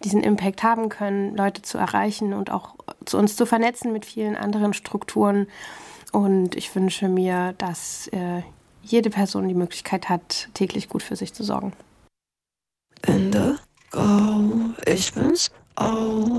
diesen Impact haben können, Leute zu erreichen und auch zu uns zu vernetzen mit vielen anderen Strukturen. Und ich wünsche mir, dass jede Person die Möglichkeit hat, täglich gut für sich zu sorgen. Ende. Go. Ich bin's. Oh.